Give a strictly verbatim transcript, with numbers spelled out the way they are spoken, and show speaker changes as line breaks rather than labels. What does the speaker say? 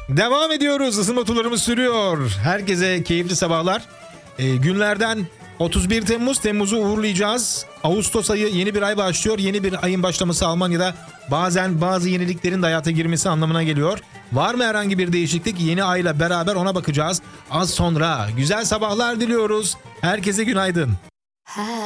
Devam ediyoruz. Isınma turlarımız sürüyor. Herkese keyifli sabahlar. Ee, günlerden otuz bir Temmuz. Temmuz'u uğurlayacağız. Ağustos ayı, yeni bir ay başlıyor. Yeni bir ayın başlaması Almanya'da bazen bazı yeniliklerin de hayata girmesi anlamına geliyor. Var mı herhangi bir değişiklik? Yeni ayla beraber ona bakacağız. Az sonra güzel sabahlar diliyoruz. Herkese günaydın.